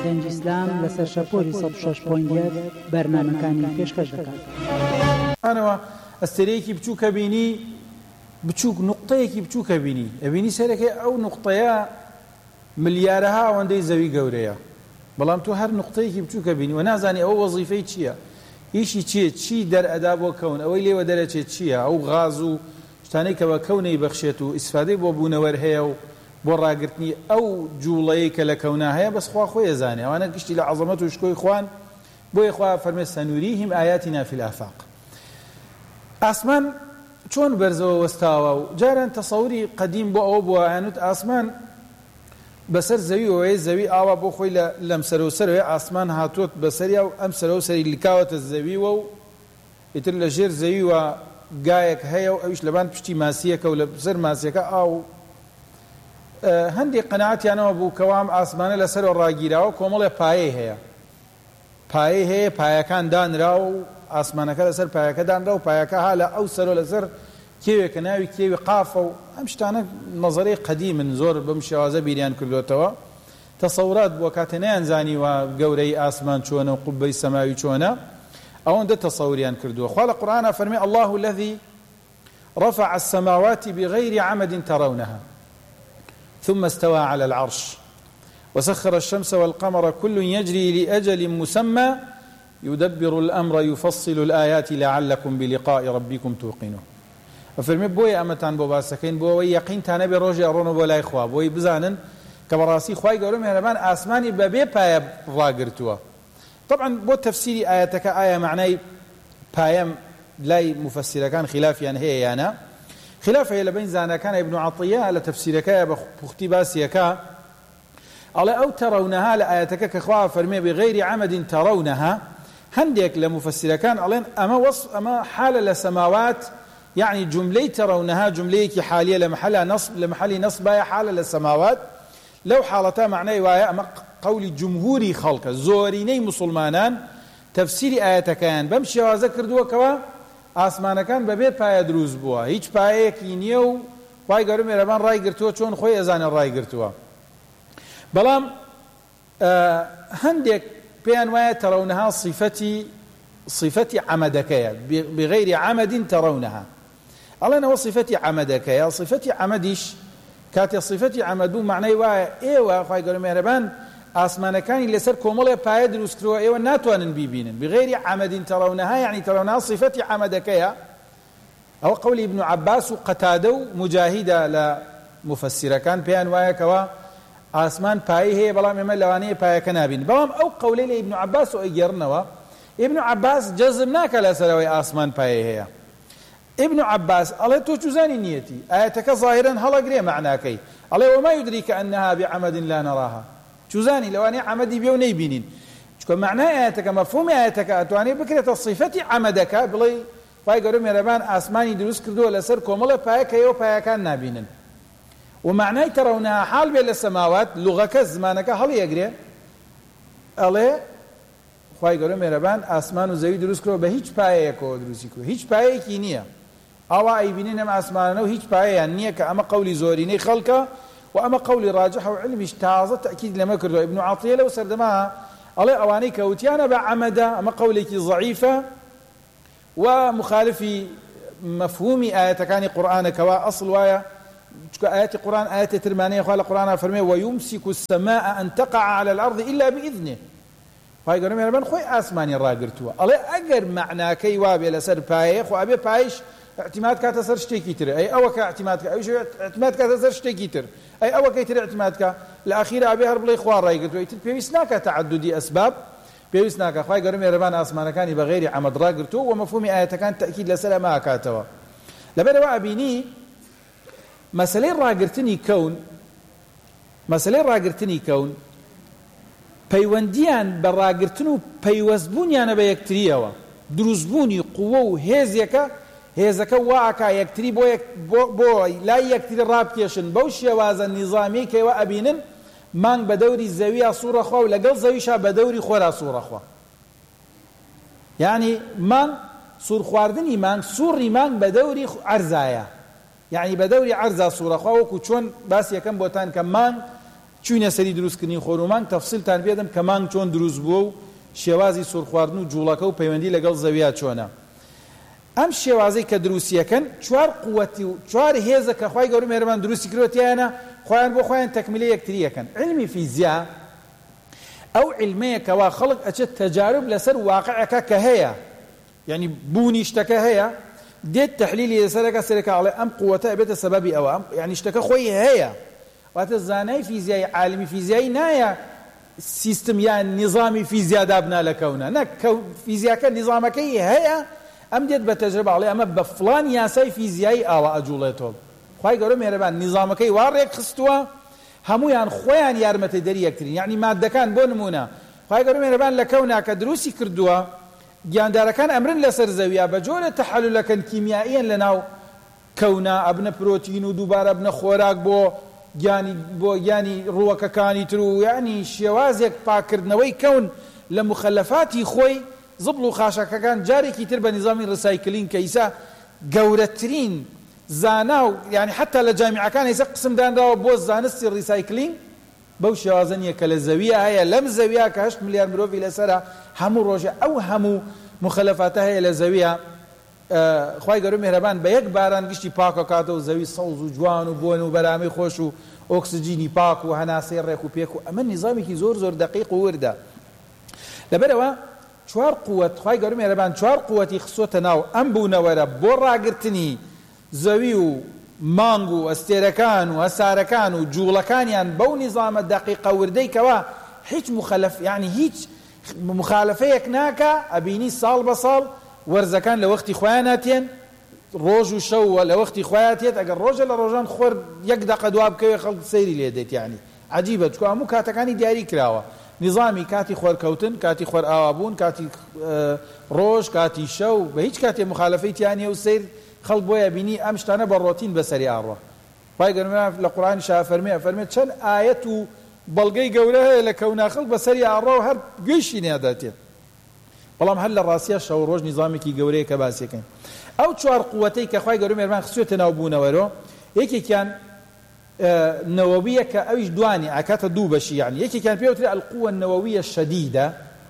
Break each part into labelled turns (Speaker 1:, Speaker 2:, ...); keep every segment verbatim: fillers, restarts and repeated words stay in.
Speaker 1: چالنج ئیسلام لەسەر شەپۆلی سەد و شەش پۆینت یەک بەرنامەکانی پێشکەش دەکات.
Speaker 2: ئەنەوە ئەستێرەیەکی بچووکە بینی، بچووک نوقتەیەکی بچووکە بینی، ئەبینی سەرەکەی ئەو نوقتەیە ملیارەها ئەوەندەی زەوی گەورەیە، بەڵام تۆ هەر نوقتەیەکی بچووکە بینی و نازانی ئەوە وەزیفەی چییە، هیچی چییە، چی دەرئەدا بۆ کەون، ئەوەی لێوە دەرەچێت چییە، ئەو غاز و شتانەی کە بە کەونەی بەخشێت و ئیسفادەی بۆ بوونەوەر هەیە و بۆ ڕاگررتنی ئەو جوڵەیە کە لە کەونا هەیە، بەس خوا خۆی ئەزانێ، ئەوانە گشتی لە عەزەمەت و شکۆی خوان، بۆیە خوا فەرمێ سەنوریهم ئایاتینا فی الآفاق. ئاسمان چۆن بەرزەوە وەستاوە و جاران تەسەوری قەدیم بۆ ئەوە بووە یانوت ئاسمان بەسەر زەوی ئەوەیە زەوی ئاوا بۆ خۆی لەم سەرەوسەرەوەی ئاسمان هاتووەت بەسەریا و ئەم سەرەوسەری لکاوەتە زەویوە و ئیتر لە ژێر زەویوە گایەک هەیە و ئەویش لەبان پشتی ماسیەکە و لە سەر ماسیەکە ئاو هەندێک قەناعەتیانەوە بوو کەوام ئاسمانە لەسەرەوە ڕاگیراوە کۆمەڵێ پایەی هەیە، پایەی هەیە، پایەکان دانرا و ئاسمانەکە لەسەر پایەکە دانرا و پایەکە ها لە ئەو سەرۆ لەسەر کێوێکە ناوی کێوی قافە و ئەم شتانە نەزەرەی قەدیمن زۆر بەم شێوازە بیریان کردوێتەوە. تەسەورات بووە کاتە نەیانزانیوە گەورەی ئاسمان چۆنە و قوبەی سەماوی چۆنە، ئەوەندە تەسەوریان کردووە. خوا لە قورئانە فەرمێ الله الذي رفع السماوات بغير عمد ترونها ثم استوى على العرش وسخر الشمس والقمر كل يجري لأجل مسمى يدبر الأمر يفصل الآيات لعلكم بلقاء ربكم توقنون. ففرمي بوي أمتان بو باسكين بوي يقين تانا بروجي أرونو بولاي خوا بوي بزانن كبراسي خواي قولوا مهربان آسماني ببي بايا راقرتوا. طبعا بو تفسيري آياتك آية معناي بايام لاي مفسر كان خلاف يعني هي يعني خلاف هي لبين زانا كان ابن عطية على تفسيرك بختي باسيك على أو ترونها لآياتك كخوا فرمي بغير عمد ترونها هنديك لمفسر كان علين أما وصف أما حال لسماوات يعني جملة ترونها جملة حالية لمحل نصب لمحل نصب حال للسماوات لو حالتها معناه ويا أما قول جمهوري خلق زوريني مسلمانان تفسير آياتك كان بمشي وذكر دوا كوا آسمان كان ببيت باي دروز بوا هيج باي كينيو باي قالوا مهربان راي قرتوا شون خوي أزان الراي قرتوا بلام آه هندك بيان ويا ترونها صفتي صفتي عمدك بغير عمد ترونها الله أنا وصفتي عمدك يا صفتي عمديش كاتي صفتي عمدو معناه ويا إيوه خوي قالوا مهربان آسمان كان اللي سر كومله باي دروز كروا إيوه ناتوان بيبين بغير عمد ترونها يعني ترونها صفتي عمدك يا أو قول ابن عباس وقتادو مجاهدة لمفسر كان بيان ويا كوا آسمان باي هي بلام من لواني باي كنابين بلام أو قولي لابن عباس وإجرنا ابن عباس جزمناك لسلوي آسمان باي هي ابن عباس الله توجزاني نيتي آياتك ظاهرا هلا قري معناكي الله وما يدريك أنها بعمد لا نراها جزاني لواني عمدي بيوني بينين شكو معنى آياتك مفهوم آياتك أتواني بكرة الصفة عمدك بلي باي قرم يربان آسماني دروس كردو لسر كومله باي كيو باي كان نابينن ومعنى ترونها حال بين السماوات لغة زمانك هل يقرأ الله خواهی گەورە مێرەبان ئاسمان و زەوی دروست کردەوە بە هیچ پایەیەکەوە دروستی کردووە هیچ پایەیەکی نییە ئەوا ئەیبینین ئەم ئاسمانانە و هیچ پایەیان نییە کە ئەمە قەولی زۆرینەی خەڵکە و ئەمە قەولی ڕاجح و علمیش تازە تەکید لەمە کردووە ابن عەطیە لەو سەردەما ئەڵێ ئەوانەی کەوتیانە بە عەمەدە ئەمە قەولێکی ضەعیفە و مخالفی مەفهومی ئاەتەکانی قورئانەکەوە ئەسڵ وایە چونکە ئاەتی قورئان ئاەتی ترمانەیە خوا لە قورئانە فەرمێ ويمسك السماء أن تقع على الأرض إلا بإذنه پای گەورە مێرەبان خۆی ئاسمانی ڕاگرتووە ئەڵێ ئەگەر معناکەی وابێ لەسەر پایەیە خۆ ئەبێ پایش اعتماد کاتە سەر شتێکی تر ئەی ئەوە کە اعتماد کە ئەویش اعتماد کاتە سەر شتێکی تر ئەی ئەوە کەی تر اعتماد کە لە ئەخیرا ئەبێ هەر بڵێ خوا ڕاگرتووە ئیتر پێویست ناکە تەعەدودی ئەسباب پێویست ناکە خوای گەورە مێرەبان ئاسمانەکانی بە غەیری عەمەد ڕاگرتووە و مەفهومی ئاەتەکان تەکید لەسەر ئەمە ئاکاتەوە لەبەرەوە ئەبینی مەسەلەی ڕاگرتنی کەون مەسەلەی ڕاگرتنی کەون پەیوەندیان بە ڕاگرتن و پەیوەستبوونیانە بە یەکتریەوە دروستبوونی قووە و هێزیەکە هێزەکە واکە یەکتری بۆ بۆ لای یەکتری ڕابکێشن بەو شێوازە نیزامی کەوە ئەبینن مانگ بە دەوری زەویە سوورەخوا و لەگەڵ زەویشا بە دەوری خۆرا سوورەخوا یعنی مانگ سوور خواردنی مانگ سووڕی مانگ بە دەوری عەرزایە یعنی بە دەوری عەرزا سوورەخوا وەکو چۆن باسی یەکەم بۆتان کە مانگ چوینە سەری دروستکردنی خۆر و مانگ تەفسیلتان پێدەم کە مانگ چۆن دروست بووە و شێوازی سوورخواردن و جوڵەکە و پەیوەندی لەگەڵ زەویە چۆنە. ئەم شێوازەی کە دروستیەکەن چوار قووەتی و چوار هێزە کە خوای گەورە مێهرەبان دروستی کردوتیانە خۆیان بۆ خۆیان تەکمیلەی یەکتریەکەن. علمی فیزیا ئەو علمەیە کەوا خەڵک ئەچێت تەجارب لەسەر واقعەکە کە هەیە، یعنی بوونی شتەکە هەیە، دێت تەحلیلی لەسەرەکە سەرەکە ئەڵێ ئەم قووەتە ئەبێتە سەبەبی ئەوە، یعنی شتەکە خۆی هەیە. واتە زانای فیزیایی عالمی فیزیایی نایە سیستم یان نظامی فیزیا دابنا لە کەونە، نە فیزیاکە نظامەکەی هەیە، ئەم دێت بە تەجربە ئەڵێ ئەمە بە فڵان یاسای فیزیایی ئاوا ئەجوڵێتەوە. خوای گەورە مێهرەبان نظامەکەی وا ڕێک خستووە، هەمویان خۆیان یارمەتەدەری یەکترین. یعنی مادەکان بۆ نمونە خوای گەورە مێهرەبان لە کەونا کە دروستی کردووە، گیاندارەکان ئەمرن لەسەر زەویە بە جۆرە تەحەلولەکەن کیمیاییەن لەناو کەونا، ئەبنە پرۆتین و دووبارە بنە خۆراک بۆ گیانی بۆ گیانی ڕووەکەکانی تر و یعنی شێوازێک پاکردنەوەی کەون لە مخەلەفاتی خۆی زبڵ و خاشەکەکان جارێکی تر بە نظامی ڕسایکلین کە ئیسا گەورەترین زانا و یعنی حتا لە جامیعەکان ئیسا قسمدانراوە بۆ زانستی ڕیسایکلینگ بەو شێوازەنیە کە لە زەویە هەیە. لەم زەویە کە هەشت ملیار مرۆڤی لەسەرە هەموو ڕۆژە ئەو هەموو مخەلەفاتە هەیە لە زەویە. خوای گەورە مێهرەبان بە یەک باران گشتی پاکەکاتەوە زەوی سەوز و جوان و بۆن و بەرامەی خۆش و ئۆکسجینی پاک و هەناسەی ڕێک و پێک و ئەمە نظامێکی زۆر زۆر دقیق و وردە. لەبەرەوە چوار قووەت خوای گەورە مێهرەبان چوار قووەتی خستۆتە ناو ئەم بوونەوەرە بۆ ڕاگرتنی زەوی و مانگ و ئەستێرەکان و هەسارەکان و جوڵەکانیان بەو نظامە دقیقە وردەی کەوا هیچ مخەلەف یعنی هیچ مخالفەیەک ناکە، ئەبینی ساڵ بە ساڵ وەرزەکان لە وەختی خۆیان هاتێن، ڕۆژ و شەو لە وەختی خۆیان هاتێت، ئەگەر ڕۆژە لە ڕۆژان خۆر یەک دەقە دوا بکەوێ خەڵک سەیری لێ دێت. یعنی عەجیبە چکە هەموو کاتەکانی دیاری کراوە، نظامی کاتی خۆرکەوتن، کاتی خۆر ئاوابوون، کاتی ڕۆژ، کاتی شەو، بە هیچ کاتێ مخالفەی تیانە و سیر خەڵک بۆیە بینی ئەم شتانە بە ڕۆتین بەسەری ئاڕۆ. خوای گەورە لە قورئانی شا فەرمێ فەرمێت چەند ئایەت و بەڵگەی گەورە هەیە لە کەونا خەڵک بەسەری ئاڕۆ و هەر گەیشتی نێداتێت. بەڵام هەر لە ڕاستیە شەو ڕۆژ نظامێکی گەورەیە کە باسیەکەین. ئەو چوار قووەتەی کە خوای گەورە مێهرەبان خستوێتە ناو بوونەوەرۆ، یەکێکیان نەوەویە کە ئەویش دوانی ئاکاتە دوو بەشی، یعنی یەکێکیان پێوترێ القووە النەوەویە شەدیدە،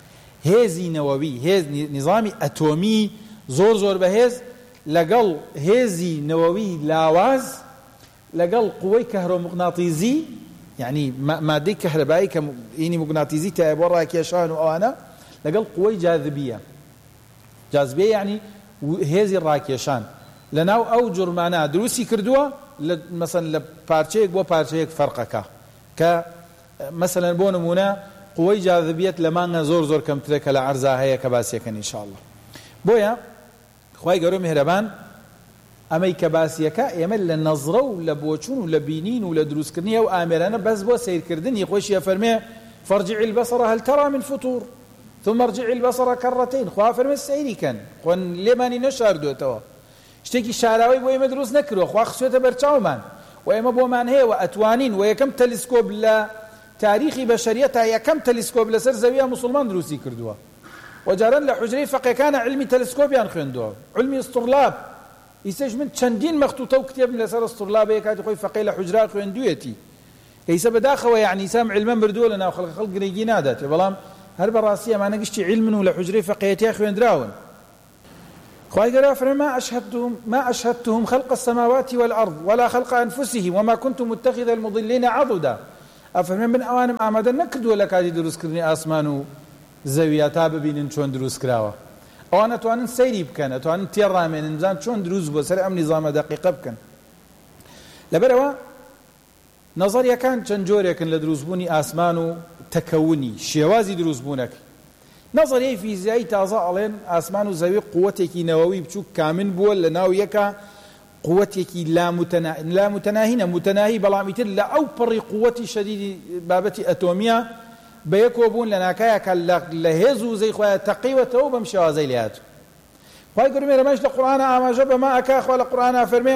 Speaker 2: هێزی نەوەوی، هێز نظامی ئەتۆمی زۆر زۆر بەهێز لەگەڵ هێزی نەوەوی لاواز لەگەڵ قووەی کەهرۆمغناتیزی، یعنی مادەی کەهرەبایی کە ئینی مغناتیزی تایە بۆ ڕاکێشان و ئەوانە، لەگەڵ قووەی جاذبیە. جاذبیە یعنی هێزی ڕاکێشان لەناو ئەو جورمانە دروستی کردووە مەسەن لە پارچەیەک بۆ پارچەیەک فەرقەکە کە مەسەلەن بۆ نمونە قووەی جاذبیەت لە مانگە زۆر زۆر کەمترە کە لە عەرزا هەیە کە باسیەکەن ئینشاءالله. بۆیە خوای گەورە مێهرەبان ئەمەی کە باسیەکە ئێمە لە نەزڕە و لە بۆچوون و لە بینین و لە دروستکردنی ئەو ئامێرانە بەس بۆ سیرکردنی خۆشیە فەرمێ فارجع البصر هل ترى من فطور ثم ارجع البصر كرتين. خوا فەرمێ سەیری کەن، خۆن لێمانی نەشاردوێتەوە، شتێکی شاراوی بۆ ئێمە دروست نەکردووە، خوا خستوێتە بەرچاومان و ئێمە بۆمان هەیە و ئەتوانین و یەکەم تەلیسکۆب لە تاریخی بەشەریەت تا یەکەم تەلیسکۆب لەسەر زەویە موسڵمان دروستی کردووە. وجاران لە حوجرەی فەقێکانە علمی تەلسکۆپیان خوێندووە، علمی ئەستڕلاب. ئیسەش من چەندین مەختوتە و کتێبم لەسەر ئەستڕلابەیە کاتی خۆی فەقێ لە حوجرا خوێندوویەتی، ئیسە بەداخەوە یعنی ئیسام علمەن بردووە لە ناو خەڵک، خەڵک گرنگی ناداتێ، بەڵام هەر بەڕاستی ئەمانە گشتی علمن و لە حوجرەی فەقێیەتیا خوێندراون. خوای گەورە فەرمێ ما أشهدتهم ما أشهدتهم خلق السماوات والأرض ولا خلق أنفسهم وما كنت متخذ المضلين عضدا. ئەفەرمێ من ئەوانم ئامادە نەکردووە لە کاتی دروستکردنی ئاسمان و زەویە تا ببینن چۆن دروست کراوە. ئەوان ئەتوانن سەیری بکەن، ئەتوانن تێڕامێنن، بزان چۆن دروست بووە، سەر ئەم نیزامە دەقیقە بکەن. لەبەرەوە نەزەریەکان چەند جۆرێکن لە دروستبوونی ئاسمان و تەکەونی شێوازی دروستبوونەکە. نەزەریەی فیزیایی تازە ئەڵێن ئاسمان و زەوی قووەتێکی نەوەوی بچووک کامن بووە لە ناو یەکە، قووەتێکی لا متەناهینە، متەناهی بەڵام ئیتر لە ئەو پڕی قووەتی شەدیدی بابەتی ئەتۆمیە بەیەکەوە بوون لە ناکایەکە لە هێز و زەی خۆیان تەقیوەتەوە بەم شێوازەی لێهات. خوای گەورە مێهرەبانش لە قورئانە ئاماژە بەما ئەکا، خوا لە قورئانە ئەفەرمێ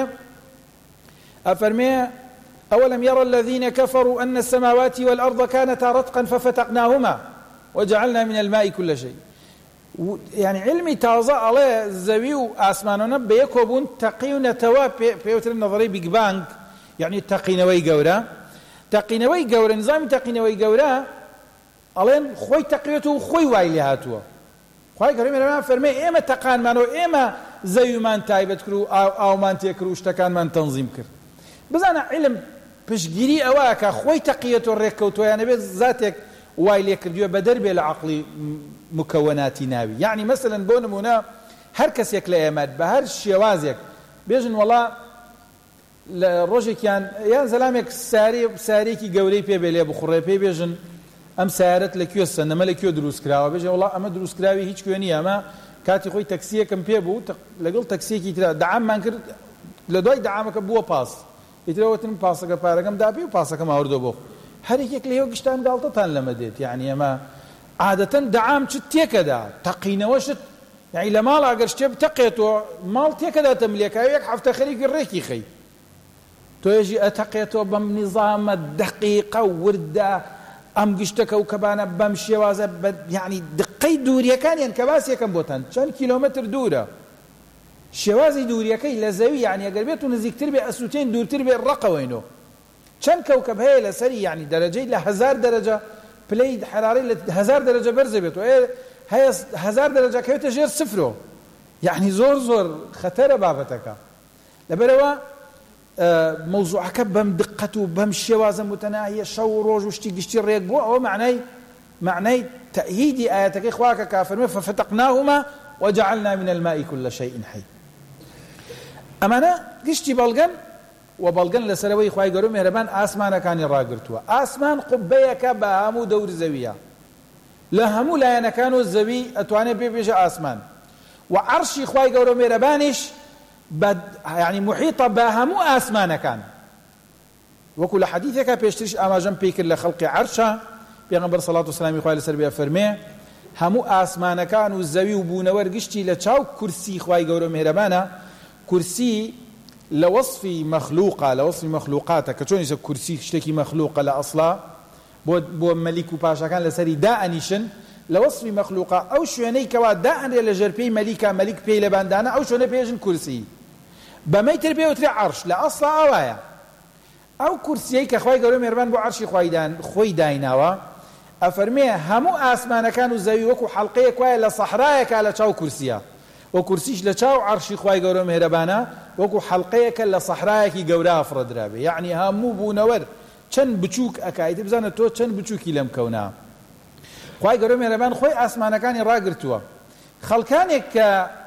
Speaker 2: ئەفەرمێ أولم يرى الذين كفروا أن السماوات والأرض كانتا رتقا ففتقناهما وجعلنا من الماء كل شيء. يعني علمي تازە ئەڵێ زەوی و ئاسمانۆنە بەیەکەوە بوون تەقیونەتەوە، پێوترن نەظەرەی بیگ بانگ، یعنی تەقینەوەی گەورە. تەقینەوەی گەورە نظامی تەقینەوەی گەورە ئەڵێن خۆی تەقیێت و خۆی وای لێ هاتووە. خوای گەورەی مێرەبان فەرمێ ئێمە تەقانمانەوە ئێمە زەویمان تایبەت کرد و ئاومان تێ کرد و شتەکانمان تەنزیم کرد. بزانە علم پشتگیری ئەوەیە کە خۆی تەقیێت و ڕێککەوتووە یانە بێت زاتێک وای لێ کردووە بە دەربێ لە عەقڵی مکەوەناتی ناوی. یعنی مەسەلەن بۆ نمونە هەر کەسێک لە ئێمە بە هەر شێوازێک بێژن وەڵا لە ڕۆژێکیان یان زەلامێک سارێکی گەورەی پێ بێ لێ بخوڕێ پێی بێژن ئەم سیارەت لەکوێ سەنەمە لەکوێ دروست کراوە بێژێ وەڵا ئەمە دروست کراوی هیچ کوێ نییە ئەمە کاتی خۆی تەکسیەکەم پێ بوو لەگەڵ تەکسیەکی ترا دەعاممان کرد لە دوای دەعامەکە بووە پاس ئیترەوەتن پاسەکە پارەکەم داپێ و پاسەکەم ئاوردۆ بۆ هەر یەکێک لەێوە گشتان گاڵتەتان لەمە دێت. یعنی ئەمە عادەتەن دەعام چت تێکەدا تەقینەوەشت یعنی لە ماڵ ئەگەر شتێ بتەقێتەوە ماڵ تێکەداتە ملێکاوی یەک هەفتە خەریکی ڕێکی خەی تۆژی ئەتەقێتەوە بەم نیزامە دەقیقە وردە ئەم گشتەکە و کەبانە بەم شێوازە یعنی دقەی دووریەکانیان کە باسیەکەم بۆتان چەند کیلۆمەتر دوورە شێوازی دووریەکەی لە زەوی یعنی ئەگەر بێت و نزیکتر بێ ئەسووتێن دوورتر بێ ڕقەوەینەوە چەند کەوکەب هەیە لەسەری یعنی دەرەجەی لە هەزار دەرەجە پلەی حرارەی لە هەزار دەرەجە بەرزە بێت و هەیە هەزار دەرەجە کەوێتە ژێر سفرەوە یعنی زۆر زۆر خەتەرە بابەتەکە. لەبەرەوە مەوزوعەکە بەم دقەت و بەم شێوازە متەناهیە شەو و ڕۆژ و شتی گشتی ڕێک بووە ئەوە معنای معنای تەئییدی ئاەتەکەی خواکە کافەرمێ فەفەتەقناهما وجعلنا من الماء كل شيء حي. ئەمانە گشتی بەڵگەن و بەڵگەن لەسەرەوەی خوای گەورە مێرەبان ئاسمانەکانی ڕاگرتووە. ئاسمان قوبەیەکە بە هەموو دەور زەویە لە هەموو لایەنەکان و زەوی ئەتوانێت پێبێژە ئاسمان و عەرشی خوای گەورە مێرەبانیش يعني محيطة بهمو آسمان كان وكل حديثك بيشتريش أما جنب بيكر لخلق عرشا بيغنبر صلاة والسلام يخوالي سربيا فرمي همو آسمان كان والزوي وبونور قشتي لتشاو كرسي خواي قولوا مهربانا كرسي لوصفي مخلوقة لوصفي مخلوقاتك كتون يسا كرسي اشتكي مخلوقة لأصلا بو, بو ملك وباشا كان لسري داء نيشن لوصفي مخلوقة أو شواني كوا داء لجربي ملكة ملك بي لباندانا أو شواني بيجن كرسي بەمەی تر پێ وترێ عەرش لە ئەسڵا ئەوایە ئەو کورسیەی کە خوای گەورە مێربان بۆ عەرشی خۆی دایناوە ئەفەرمێ هەموو ئاسمانەکان و زەوی وەکو حەڵقەیەک وایە لە سەحرایەکە لە چاو کورسیە و کورسیش لە چاو عەرشی خوای گەورە مێرەبانە وەکو حەڵقەیەکە لە سەحرایەکی گەورە ئەفڕەدرابێ یعنی هەموو بوونەوەر چەند بچووک ئەکایت بزانە تۆ چەند بچووکی لەم کەونا. خوای گەورە مێرەبان خۆی ئاسمانەکانی ڕاگرتووە. خەڵکانێک کە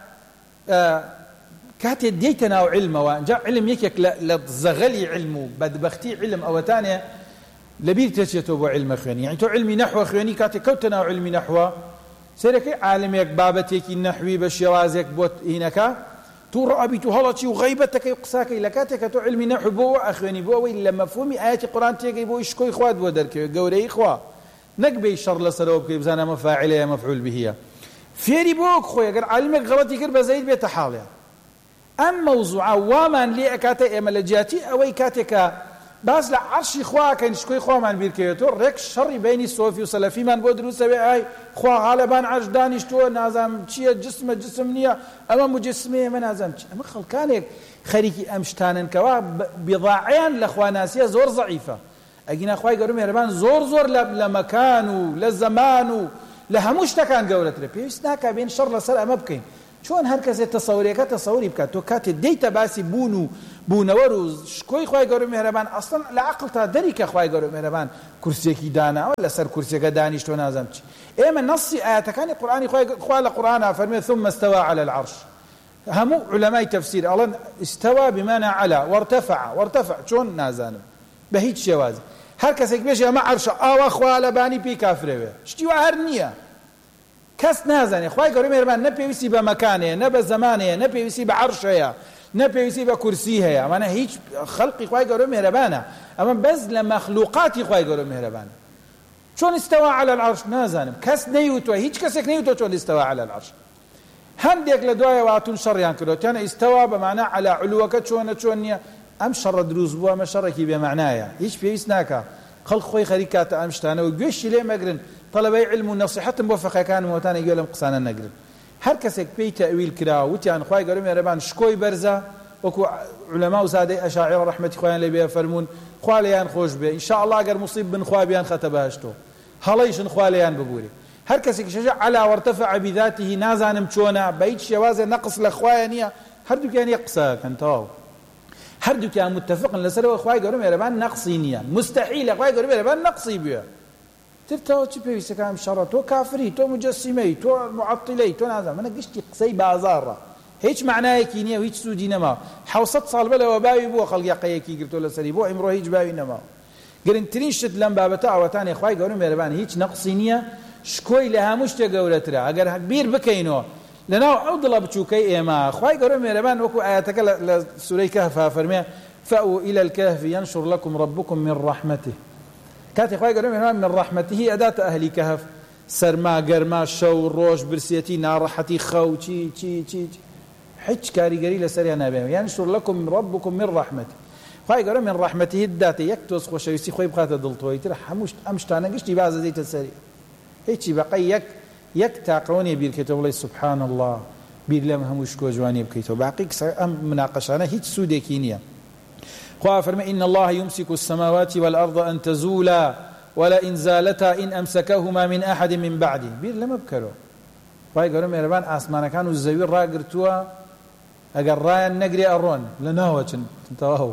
Speaker 2: كاتي ديتنا وعلمه جاء علم يكك لزغلي علمه بدبختي علم او تاني لبير تشيتو بو علم خياني يعني تو علمي نحو خياني كاتي كوتنا وعلمي نحو سيرك عالم يك بابتك النحوي بشوازك بوت هناك تو رابي هلطي وغيبتك يقساك لكاتك تو علمي نحو بو اخواني بو ولا مفهومي ايات القران تيجي بو شكوي خواد ودرك غوري اخوا نقبي شر لسروب كيف زانا مفاعله مفعول به فيري بوك خويا قال علمك غلطي كر بزيد بيت حاله ئەم مەوزوعە وامان لێ ئەکاتە ئێمە لە جیاتی ئەوەی کاتێکە باس لە عەرشی خواکەن شکۆی خوامان بیرکەوێتەوە ڕێک شەڕی بینی سۆفی و سەلەفیمان بۆ دروستەوێ ئای خوا غالەبان عەرش دانیشتووە نازانم چییە جسمە جسم نییە ئەمە مجسمەیە ئەمە نازانم چ ئەمە خەڵکانێک خەریکی ئەم شتانن کەوا بضاعیان لە خواناسیە زۆر زەعیفە ئەگینا خوای گەورە مێرەبان زۆر زۆر لە مەکان و لە زەمان و لە هەموو شتەکان گەورەترە پێویست ناکا بێن شەڕ لەسەر ئەمە بکەین چۆن هەر کەسێک تەسەووریەکە تەسەووری بکات تۆ کاتێ دەیتە باسی بوون و بوونەوە و شکۆی خوای گەورە مێرەبان ئەسڵەن لە عەقڵتا دەریکە خوای گەورە مێرەبان کورسێکی داناوە لەسەر کورسێکە دانیشتۆ نازانم چی ئێمە نەسی ئاەتەکانی قورئانی خوا لە قورئانە فەرمێ ثم استوى على العرش هەموو علەمای تەفسیر ئەڵێن استوى بمعنى على وارتفع وارتفع چۆن نازانم بە هیچ شێوازی هەر کەسێک بێژێ ئەمە عەرشە ئاوا خوا لەبانی پێی کافرەوێ شتی وا هەر نییە کەس نازانێ خوای گەورە مێرەبان نەپێویستی بە مەکانەیە نە بە زەمانەیە نەپێویستی بە عەرشەیە نەپێویستی بە کورسی هەیە ئەمانە هیچ خەڵقی خوای گەورە مێرەبانە ئەمە بەس لە مەخلوقاتی خوای گەورە مێرەبانە چۆن استوى على العرش نازانم کەس نەیوتوە هیچ کەسێک نەیوتوە چۆن استوى على العرش هەندێک لە دوایەوە هاتوون شەڕیان کردوتیانە استوى بەمعنە على علووەکە چۆنە چۆن نییە ئەم شەڕە دروست بووە ئەمە شەڕێکی بێمەعنایە هیچ پێویست ناکە خەڵق خۆی خەریک کاتە ئەم شتانەوە گوێشتی لێ مەگرن طلبي علم ونصيحتهم بو فقهكان وتاني يقول لهم قصانا نقرن هر كسك بي تأويل كرا وتيان خواي قالوا يا ربان شكوي برزة وكو علماء وسادة أشاعرة رحمة خوان اللي بيفرمون خوا لەیان خۆش بێ ئینشاءالله ئەگەر موسیب بن خوا بیان خەتە بەهەشتۆ هەڵەیشن خوا لەیان ببووری هەر کەسێکی شەژە عەلا وەرتەفع بذاته نازانم چۆنە بە هیچ شێوازێ نەقص لە خوایە نییە هەردووکیان یەک قسەکەن تەواو هەردووکیان متفقن لەسەرەوە خوای گەورە مێرەبان نەقسی نییە مستحیلە خوای گەورە مێرەبان نەقسی بووە ترتەوە چی پێویستەکەم شەڕە تۆ کافری تۆ مجەسیمەی تۆ معەتیلەی تۆ نازانم منە گشتی قسەی بازاڕە هیچ معنایەکی نییە و هیچ سوودی نەما حەوسەد ساڵ بەلەوە باوی بووە خەڵکی قەیەکی گرتۆ لەسەری بۆ ئیمڕۆ هیچ باوی نەما گرنگترین شت لەم بابەتە ئەوەتانێ خوای گەورە مێرەبان هیچ نەقسی نییە شکۆی لە هەموو شتێک گەورەترە ئەگەر بیر بکەینەوە لەناو ئەو دڵە بچووکەی ئێمە خوای گەورە مێرەبان وەکو ئاەتەکە لە سوورەی کەهف فەرمێ فأووا إلى الكهف ينشر لكم ربكم من رحمته كاتي خوای گەورە مێرەبان من رحمته ئەداتە ئەهلی کەهف سەرما گەرما شەو ڕۆژ برسێتی ناڕەحەتی خەو چی چی چی هیچ کاریگەری لەسەریان نابێ ينشر لكم ربكم من رحمته خوای گەورە من رحمته داتە یەک تۆز خۆشەویستی خۆی بخاتە دڵتۆی تر هەموو ئەم شتانە گشتی بازە دێتە سەری هیچی بەقەی یەک یەک تاقەوەنێ بیرکەیتەوە بڵێ سبحان الله بیر لەم هەموو شکۆ جوانی بکەیتەوە باقی ئەم مناقەشانە هیچ سوودێکی نییە خوا فەرمێ إن الله يمسك السماوات والأرض أن تزولا ولئن زالتا إن أمسكهما من أحد من بعده بیر لەمە بکەرەوە خوای گەورە مێرەبان ئاسمانەکان و زەوی ڕاگرتووە ئەگەر ڕایان نەگرێ ئەڕۆن لە ناوەچن تەواو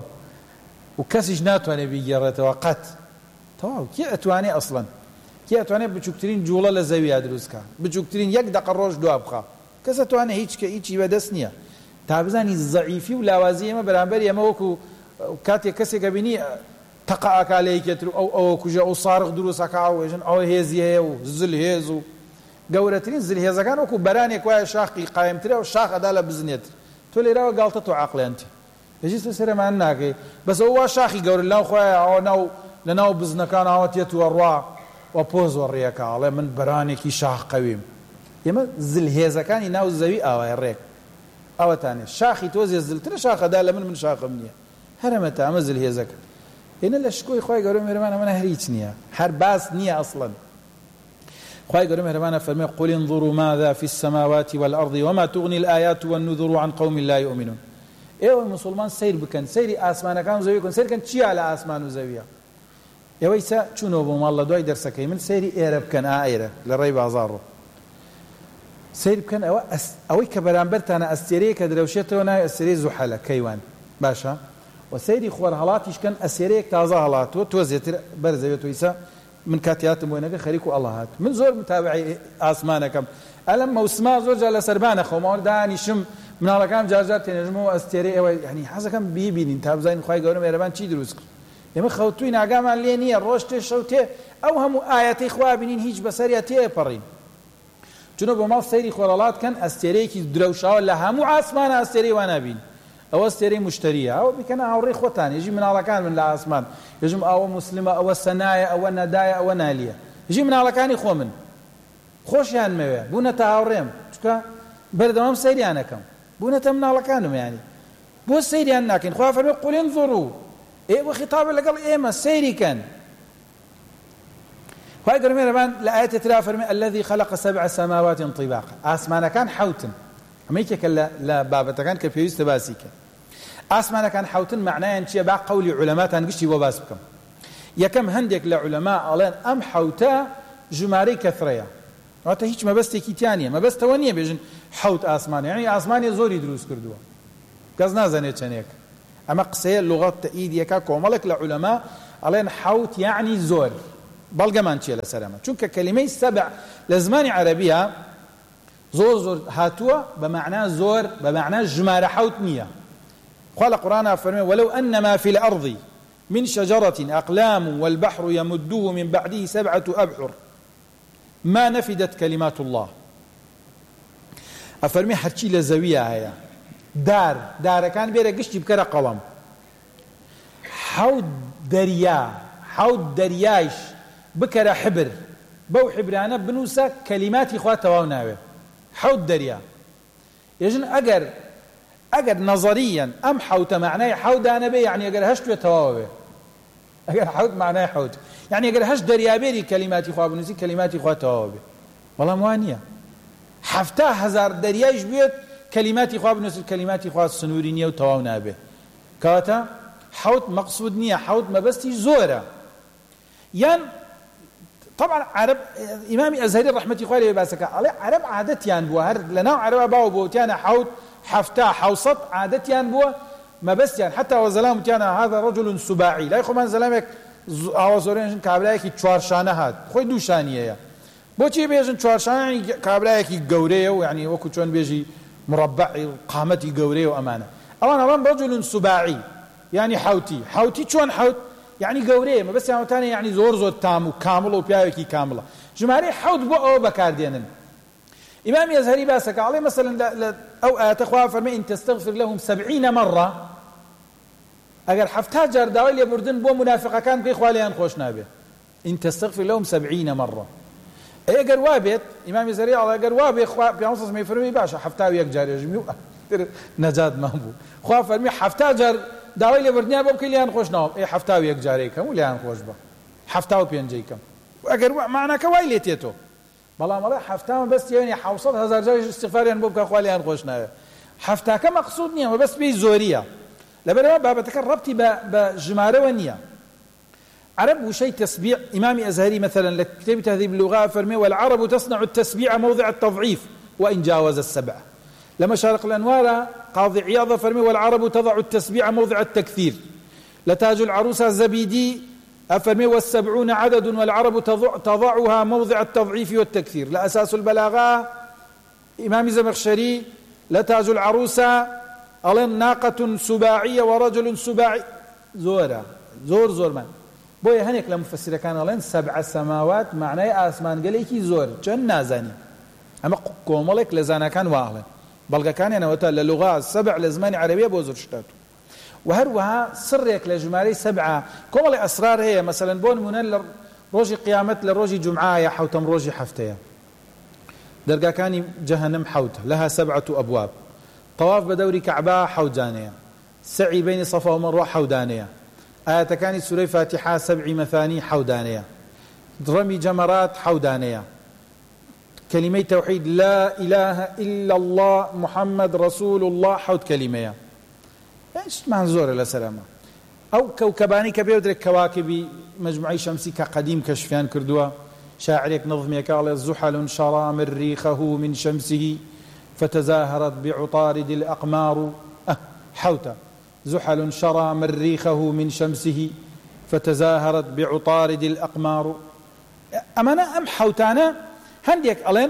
Speaker 2: و کەسیش ناتوانێت بیگەڕێتەوە قەت تەواو کێ ئەتوانێ ئەسڵەن کێ ئەتوانێت بچووکترین جوڵە لە زەویە دروستکە بچووکترین یەک دەقە ڕۆژ دوا بخە کەس ئەتوانێت هیچ کە هیچی بەدەست نییە تا بزانی زەعیفی و لاوازی ئێمە بەرامبەر ئێمە وەکو کاتێک کەسێکە بینی تەقە ئاکا لە یەکێتر ئەو ئەوە کوژە ئەو سارق دروستەکە ئەوێژن ئەوە هێزی هەیە و زل هێز و گەورەترین زل هێزەکان وەکو بەرانێک وایە شاقی قایمترە و شاخ ئەدا لە بزنێت تۆ لێراوە گاڵتە تۆ عەقڵێنتی هیچ سەرمان ناکەی بەس ئەو وا شاخی گەورە لەناو خۆیان ئەوە ناو لەناو بزنەکان ئەوە تێتووە ڕوا و پۆز وەڕێیەکە ئەڵێ من بەرانێکی شاخ قەویم ئێمە زل هێزەکانی ناو زەوی ئاوای ڕێک ئەوەتانێ شاخی تۆزێ زلترە شاخەدا لە من من شاخم نییە هەرەمەتە ئەمە زل هێزەکە هێنە لە شکۆی خوای گەورە مێرەبان ئەمە هەر هیچ نییە هەر باس نییە ئەسڵەن خوای گەورە مێرەبانە فەرمێ قل انظروا ماذا في السماوات والأرض وما تغني الآيات والنذر عن قوم لا يؤمنون ئێوە مسلمان سیر بکەن سەیری ئاسمانەکان و زەوی بکەن سیر بکەن چیا لە ئاسمان و زەویە ئێوەی سا چوونەوە بۆ ماڵ لە دوای دەرسەکەی من سەیری ئێرە بکەن ئا ئێرە لە ڕێی بازاڕۆ سیر بکەن ئەوە ئەوەی کە بەرامبەرتانە ئەستێرەیە کە درەوشێتەوە ناوی ئەستێرەی زوحەلە کەیوان باشە و سەیری خۆر هەڵاتیشکەن ئەسێرەیەک تازە هەڵاتوە تۆزێتر بەرزەوێت ویسا من کاتیاتم بۆینەکە خەریک و ئەڵڵا هات من زۆر متابعی ئاسمانەکەم ئەلەم مەوسما زۆر جار لە سەربانە خۆمەوە دانیشم مناڵەکان جار جار تێنێژمەوە ئەستێرەی ئەوە یعنی حەزەکەم بیبینین تا بزانین خوای گەورە مێرەبان چی دروست کرد ئێمە خەوتووی ناگامان لێ نییە ڕۆژ تێ شەو تێ ئەو هەموو ئایەتەی خوا بینین هیچ بەسەریە تێپەڕین چونە بۆ ماڵ سەیری خۆرەڵات کەن ئەستێرەیەکی درەوشاوە لە هەموو ئاسمانە ئەستێرەی وا نابین ئەوە ئەستێرەی مشتریە ئەوە بکەنە هاوڕێی خۆتان هێژی مناڵەکان من لە ئاسمان هێژم ئەوە موسلیمە ئەوە سەنایە ئەوە نەدایە ئەوە نالیە هێژی مناڵەکانی خۆ من خۆشیان مەوێ بوونەتە هاوڕێم چونکە بەردەوام سەیریانەکەم بوونەتە مناڵەکانم یانی بۆ سەیریان ناکەین خوا فەرمێ قل انظروا ئێوە خیتابە لەگەڵ ئێمە سەیریکەن خوای گەورە مێرەبان لە ئاەتێ ترا فەرمێ الذي خلق سبع سماوات طباقا ئاسمانەکان حەوتن ئەمە یەکێکە لە بابەتەکان کە پێویستە باسی کە ئاسمانەکان حەوتن معنایان چییە با قەولی عولەماتان گشتی بۆ باس بکەم یەکەم هەندێک لە عولەما ئەڵێن ئەم حەوتە ژمارەی کەثرەیە واتە هیچ مەبەستێکی تیان نییە مەبەستەوە نییە بێژن حەوت ئاسمان یعنی ئاسمانی زۆری دروست کردووە کەس نازانێت چەندێک ئەمە قسەیە لوغەت تەئیدیەکە کۆمەڵێک لە عولەما ئەڵێن حەوت یعنی زۆر بەڵگەمان چییە لەسەر ئەمە چونکە کەلیمەی سەبع لە زمانی عەرەبیە زۆر زۆر هاتووە بە معنای زۆر بە معنای ژمارە حەوت نییە خوا لە قورئانە فەرمێ ولو أنما في الأرض من شجرة أقلام والبحر يمده من بعده سبعة أبحر ما نفدت كلمات الله أفرمي حرشي لزوية هيا دار دار كان بيرا قشتي بكرة قلم حود دريا حود درياش بكرة حبر بو حبرانا بنوسا كلمات إخوة تواوناوه حود دريا يجن أجر أجر نظريا أم حوت معناه حود أنا بي يعني أجر هشت تواوه أجر حود معناه حود يعني أجر هشت دريا بيري كلمات إخوة بنوسي كلمات إخوة تواوه والله موانية حفتا هزار درياش بيت كلمات إخوة بنوسي كلمات إخوة السنورينية وتواوناوه كاتا حوت مقصود نییە، حوت مەبەستی زۆرە. یان طبعا عرب ئیمامی ئەزهەری ڕەحمەتی خوای لێ باسەکە ئەڵێ عرب عادەتیان بووە هەر لەناو عەرەبا باو بۆتیانە حوت حەفتا حەوسەد عادەتیان بووە مەبەستیان حتا وەزەلام وتیانە هذا رجل سباعی لای خۆمان زەلامێک ئاوا زۆرێنشن کابرایەکی چوارشانە هات خۆی دوو شانیەیە بۆچی بێژن چوارشانە کابرایەکی گەورەیە و یعنی وەکو چۆن بێژی مربعی قامەتی گەورەیە و ئەمانە ئەوان ئەڵێن رجل سباعی یعنی حوتی حوتی چۆن حوت یعنی گەورەیە مەبەستیان وتانە یعنی زۆر زۆر تام و کامڵ و پیاوێکی کامڵە ژمارەی حوت بۆ ئەوە بەکاردێنن. ئیمامی ئەزهەری باسەکە ئەڵێ مەسەلەن ئەو ئاەتە خوا فەرمێ ئین تەستەغفر لەهم سەبعینە مەڕە ئەگەر حەفتا جار داوای لێبوردن بۆ منافقەکان پێی خوا لێیان خۆش نابێ. ئین تەستەغفر لەهم سەبعینە مەڕە ئەگەر وا بێت ئیمامی ئەزهەری ئەڵێ ئەگەر وا بێ خوا پێغەمبەر صلی الله عەلەیهی فەرمێ باشە حەفتا و یەک جارێژمی و نەجاتمان بوو. خوا فەرمی حەفتا جار داوای لێبوردنیان بۆ بکەی لێیان خۆش ناوە ئێ حەفتا و یەک جارێ کەم و لێیان خۆش بە حەفتا و پێنجەی کەم ئەگەر معناکە وای لێ تێتەوە بەڵام ئەڵێ حەفتا مەبەستی یعنی حەوسەد هەزار جاریش استیغفاریان بۆ بکە خوا لێیان خۆش ناوێ. حەفتاکە مەقسوود نییە مەبەست پێی زۆریە لەبەرەوە بابەتەکە ڕەبتی بە ژمارەوە نییە. عرب وشي تسبيع إمامي أزهري مثلا لكتاب تهذيب اللغة فرمي والعرب تصنع التسبيع موضع التضعيف وإن جاوز السبع. لما شارق الأنوار قاضي عياض فرمي والعرب تضع التسبيع موضع التكثير. لتاج العروسة الزبيدي أفرمي والسبعون عدد والعرب تضع تضعها موضع التضعيف والتكثير. لأساس البلاغة إمام زمخشري لتاج العروسة ألين ناقة سباعية ورجل سباعي زورا زور زور من بۆیە هەنێک لە مفەسیرەکان ئەڵێن سەبع سەماوات معنای ئاسمانگەلێکی زۆر چەند نازانی ئەمە کۆمەڵێک لە زانەکان واڵێن بەڵگەکانیانەوەتە لە لوغا سەبع لە زمانی عەرەبیە بۆ زۆر شتات و هەروەها سڕێک لە ژمارەی سەبع کۆمەڵی ئەسرار هەیە مەسەلەن بۆ نمونە لە ڕۆژی قیامەت لە ڕۆژی جومعایە حەوتەم ڕۆژی هەفتەیە دەرگاکانی جەهەنەم حەوتە لەها سەبعەت ئەبواب تەواف بە دەوری کەعبە حەوت دانەیە سەعی بەینی سەفا و مەڕوە حەوت دانەیە آياتكاني سورة فاتحة سبع مثاني حودانية رمي جمرات حودانية كلمة توحيد لا إله إلا الله محمد رسول الله حود كلمة ايش منظور لسلامة أو كوكباني كبيودرك كواكبي مجموعي شمسي كقديم كشفيان كردوا شاعريك نظم يقال زحل شرى مريخه من شمسه فتزاهرت بعطارد الأقمار أه حوتا زحل شرى مريخه من شمسه فتزاهرت بعطارد الأقمار. أمانا أم حوتانا هنديك ألين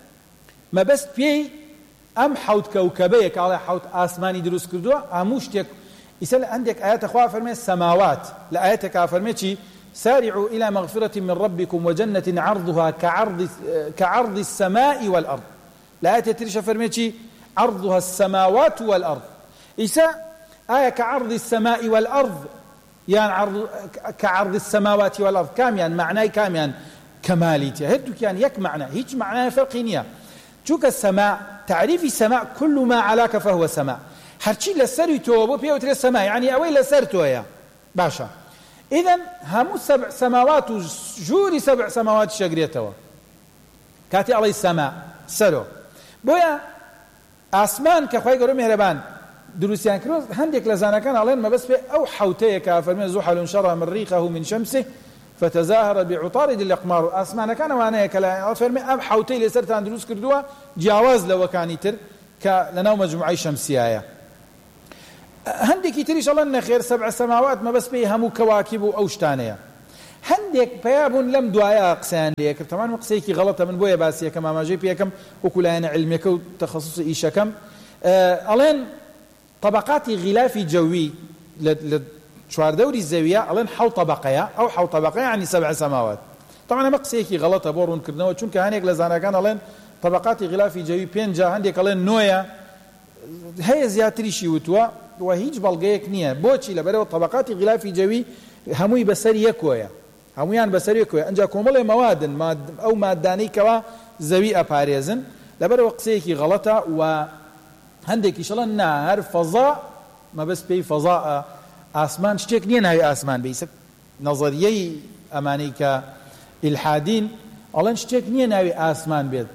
Speaker 2: ما بس بي أم حوت كوكبيك على حوت آسماني دروس كردوا أموشتك يسأل عندك آيات أخوة فرمي السماوات لآياتك فرمي سارعوا إلى مغفرة من ربكم وجنة عرضها كعرض كعرض السماء والأرض. لآيات تريش فرمي عرضها السماوات والأرض إسا آية كعرض السماء والأرض يعني عرض كعرض السماوات والأرض كام يعني معناه كام يعني كماليتي هدوك يعني يك معنى هيج معناه فرقينية شوك السماء تعريف السماء كل ما علاك فهو سماء هرشي لسر توبو بيوتر السماء يعني أوي لسر تويا باشا إذن همو سبع سماوات جوري سبع سماوات شجريتوا كاتي علي السماء سلو بويا آسمان كخوي قرو مهربان دروسيان كروز هنديك لزانا كان علينا ما بس في أو حوتيك فرمي زحل شرى مريخه من شمسه فتزاهر بعطارد الأقمار أسمعنا كان وانا كلا فرمي أم حوتي اللي صرت عند دروس كردوا جواز لو كان يتر كلنا مجموعة شمسية هنديك يتريش الله خير سبع سماوات ما بس في همو كواكب أو شتانية هنديك بياب لم دعاء أقسان ليك طبعا مقصيكي غلطة من بويا باسية كما ما جيب يكم وكلنا علمك وتخصص إيشكم ألين طبقات غلاف جوي لشوار دوري الزاوية ألين حو طبقية أو حو طبقية يعني سبع سماوات طبعا مقصيكي غلطة بورون كردنوا چونك هانيك لزانا كان ألين طبقات غلاف جوي بينجا هنديك ألين نويا هي زياتري شيوتوا وهيج بلغيك نية بوشي لبرو طبقات غلاف جوي هموي بسري يكويا همويان بسري يكويا انجا كومل مواد ماد أو ماداني كوا زوي أباريزن لبرو قصيكي غلطة و هندێکی شڵەن نا هەر فەزا ما بەس پێی فەزا ئاسمان شتێک نییە ناوی ئاسمان بێ نەزەریەی ئەمانەی کە ئیلحادین ئەڵێن شتێک نییە ناوی ئاسمان بێت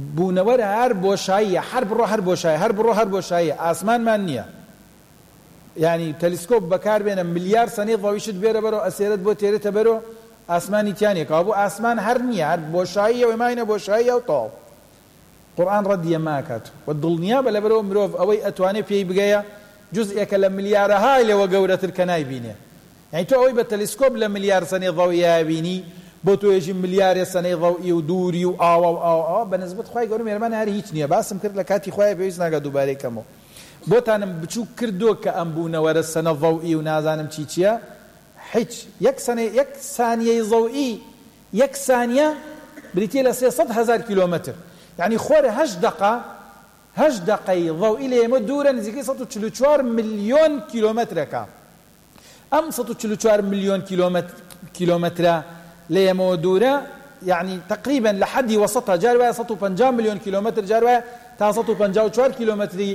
Speaker 2: بوونەوەرە هەر بۆشاییە هەر بڕۆ هەر بۆشایە هەر بڕۆ هەر بۆشاییە ئاسمانمان نییە يعني تەلیسکۆپ بەکاربێنە ملیار سەنەی ضەویشت بێرە بەرەو ئەسێرت بۆ تێرێتە بەرەو ئاسمانی تیانێکەوە بۆ ئاسمان هەر نییە هەر بۆشاییە و ئێماینە بۆشاییە و تەواو قورئان ڕەدیە ماکات و دڵنیابە لە بەرەوە مرۆڤ ئەوەی ئەتوانێت پێی بگەیە جزئێکە لە ملیارەهای لەوە گەورەتر کە نایبینێ یعنی تۆ ئەوەی بە تەلیسکۆپ لە ملیار سەنەی ضەویە بینی بۆ تۆ ێژی ملیارێ سەنەی ضەوئی و دووری و ئاوا و ئاوا بەنسبەت خوای گەورە مێرمانە هەر هیچ نییە باسم کرد لە کاتی خوایە پێویست ناکات دووبارەی کەمەوە بۆتانم بچوو کردو کە ئەم بوونەوەرە سەنە ضەوئی و نازانم چی چییە هیچ یەک سەنەی یەک سانیەی ضەوئی یەک سانیە بریتیە لە سێسەد هەزار کیلۆمەتر یعنی خۆرە هەشت دقە هەشت دقەی ضەوئی لە ئێمە دوورە نزیکەی سەد و چل و چوار ملیۆن کیلۆمەترەکە ئەم سەد و چل و چوار ملیۆن کیلۆمەترە لە ئێمەوە دوورە يعني تقريبا لحد وسطها جار ويا سەد و پەنجا مليون كيلومتر جار ويا تا سەد و پەنجا و چوار كيلومتري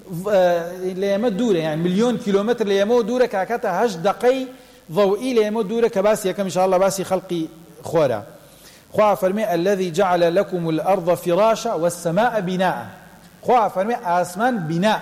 Speaker 2: ليما دوره يعني مليون كيلومتر ليما دوره كاكاتا هش دقي ضوئي ليما دوره كباسي كم ان شاء الله باسي خلقي خورا خوا فرمي الذي جعل لكم الارض فراشا والسماء بناء خوا فرمي اسمان بناء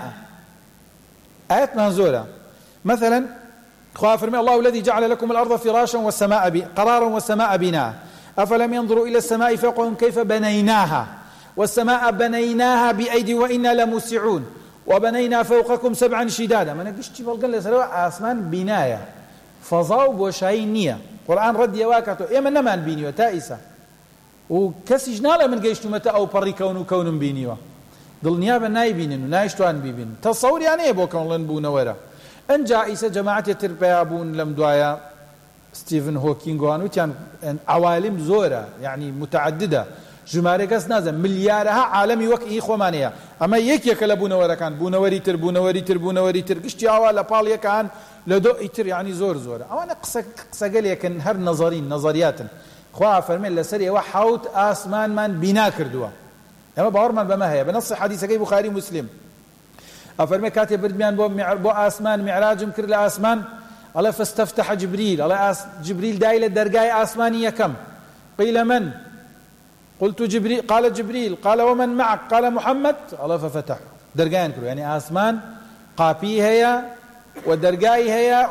Speaker 2: ايات منزوره مثلا خوا فرمي الله الذي جعل لكم الارض فراشا والسماء قرارا والسماء بناء افلم ينظروا الى السماء فوقهم كيف بنيناها والسماء بنيناها بأيدي وإنا لموسعون وبنينا فوقكم سبعا شدادا من قشتي بلقن لسروا آسمان بناية فضاو بوشاي نية قرآن رد يواكتو إيما نمان بينيو تائسة وكسي جنالا من قيشتو متى أو بري كونو كون بينيو دل نيابا ناي بينينو نايشتوان بيبين تصور يعني يبو كون لنبونا ورا ان جائسة جماعة يتربيابون لم دوايا ستيفن هوكينغ وانوتيان عوالم زورة يعني متعددة ژمارە کەس نازانێت ملیارەها عالەمی وەک ئی خۆمانەیە ئەمە یەکێکە لە بوونەوەرەکان بوونەوەری تر بوونەوەری تر بوونەوەری تر گشتی ئاوا لە پاڵ یەکان لە دۆ ئیتر یعنی زۆر زۆرە ئەوانە قسەگەلێکن هەر نەزەرین نەزەریاتن خوا فەرمێن لەسەر ئێوە حەوت ئاسمانمان بینا کردووە ئێمە باوەڕمان بەمە هەیە بە نەسی حەدیثەکەی بوخاری موسلم ئەفەرمێ کاتێ بردمیان بۆ ئاسمان میعراجم کرد لە ئاسمان ئەڵێ فاستفتح جبریل ئەڵێ جبریل دای لە دەرگای ئاسمانی یەکەم قیل من قلت جبريل قال جبريل قال ومن معك قال محمد الله ففتح درجان كله يعني آسمان قابي هي ودرجاي هي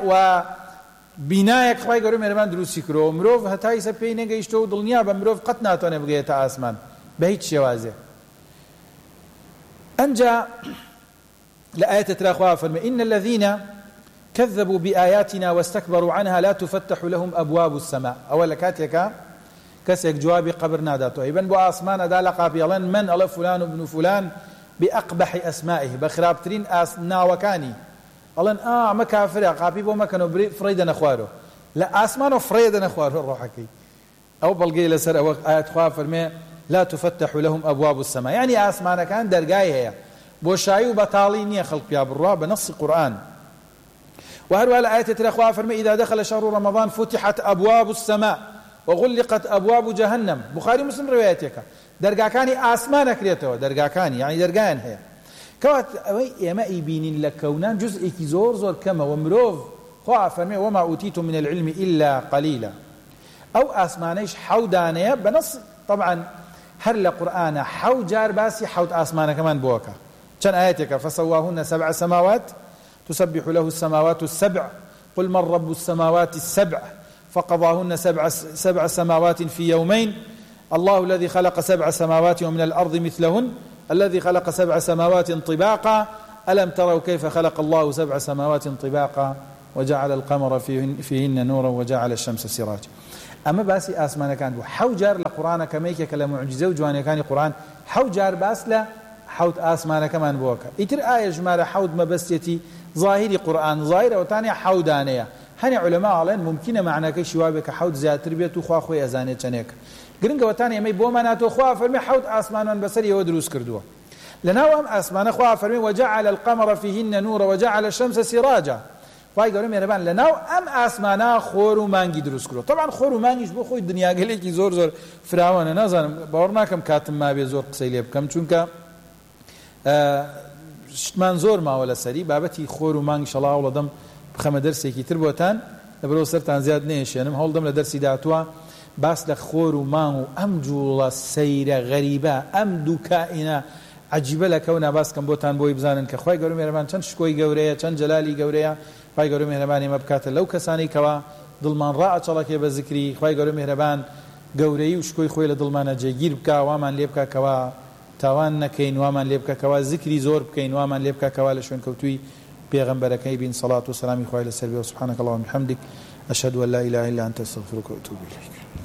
Speaker 2: وبنايك خواهي قروا مهربان دروسي كرو مروف هتاي سبينه قيشتو دلنيا بمروف قطنا تونه بقية آسمان بهيت شوازه أنجا لآية تراخوا فرمي إن الذين كذبوا بآياتنا واستكبروا عنها لا تفتح لهم أبواب السماء أولا كاتيكا كسيك جوابي قبر ناداتو ايبن بو آسمان دا لقابي يلن من ألا فلان ابن فلان بأقبح أسمائه بخرابترين آس ناوكاني ألن آه ما كافر قابي بو ما كانوا فريدا نخوارو لا آسمان فريدا نخوارو الروحكي أو بلقي لسر أو آيات خواه فرمي لا تفتح لهم أبواب السماء يعني آسمان كان درقاي هي بو شايو بطالين يخلق يا بالرا بنص القرآن وهروا الآية ترى خواه فرمي إذا دخل شهر رمضان فتحت أبواب السماء وغلقت أبواب جهنم بخاري مسلم روايتك درجاكاني آسمان كريتوا درجاكاني يعني درجان هي كوات يما يبينين لكونان جزء كزور زور كما ومروف خوا فرمي وما أوتيتم من العلم إلا قليلا أو آسمانيش حودانية بنص طبعا هر لقرآن حو جار باسي حود آسمان كمان بوكا كان آياتك فسواهن سبع سماوات تسبح له السماوات السبع قل من رب السماوات السبع فقضاهن سبع, سبع سماوات في يومين الله الذي خلق سبع سماوات ومن الأرض مثلهن الذي خلق سبع سماوات طباقا ألم تروا كيف خلق الله سبع سماوات طباقا وجعل القمر فيهن, فيهن نورا وجعل الشمس سراجا أما باسي آسمان كان بو حو جار لقرآن كميكا كلمعجزة وجواني كان قرآن حو جار باس لا حوت آسمان كمان بوكا إتر آية جمارة حود مبستيتي ظاهري قرآن ظاهرة وتانية حودانية هني علماء علين ممكن معناه كي شوابك حود زياد تربيته خوا خوي أزاني تشنيك قرنقة وتانية مي بوماناتو خوا فرمي حود آسمان من بصري ودروس كردوه لناوم آسمان خوا فرمي وجعل القمر فيهن نورا وجعل الشمس سراجا واي قالوا مهربان لناو ام آسمانا خور و مانگی دروس کرد طبعا خور و مانگیش بو خوی دنیا گلی کی زور زور فراوانه نازانم باورناکم کاتم ما به زور قصه لی بکم چونکه شتمان زور ما ولا سری بابتی خور و مانگ شلا ولدم بخمه درسی کی تر بوتان لبرو سرتان زیاد نیشنم هولدم لدرسی داتوا باس لخور و مانگ ام جولا سیر غریبه ام دو کائنه عجیبە لە کەونا باسکەم بۆتان بۆی بزانن کە خوای گەورە میهرەبان چەند شکۆی گەورەیە چەند جەلالی گەورەیە خوای گەورە میهرەبان ئێمە بکاتە لەو کەسانی کەوا دڵمان ڕائەچەڵەکێ بە زیکری خوای گەورە میهرەبان گەورەی و شکۆی خۆی لە دڵمانە جێگیر بکە وامان لێ بکە کەوا تاوان نەکەین وامان لێ بکە کەوا زیکری زۆر بکەین وامان لێ بکە کەوا لە شوێن کەوتووی پێغەمبەرەکەی بین سەڵات و سەلامی خوای لەسەر بێ و سبحانەک اللهم وبحمدک أشهد أن لا إله إلا أنت أستغفرك وأتوب إليك.